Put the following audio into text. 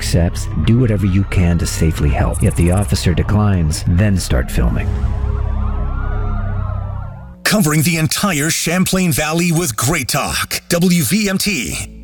accepts, do whatever you can to safely help. If the officer declines, then start filming. Covering the entire Champlain Valley with great talk. WVMT.